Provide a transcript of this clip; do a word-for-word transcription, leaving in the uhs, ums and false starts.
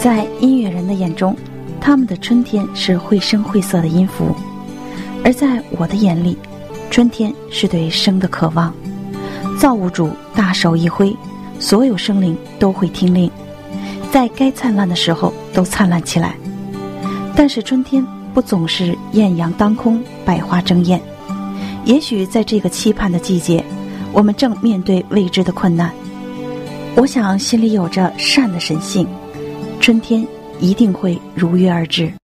在音乐人的眼中，他们的春天是绘声绘色的音符，而在我的眼里，春天是对生的渴望。造物主大手一挥，所有生灵都会听令，在该灿烂的时候都灿烂起来。但是春天不总是艳阳当空，百花争艳。也许在这个期盼的季节，我们正面对未知的困难。我想心里有着善的神性，春天一定会如约而至。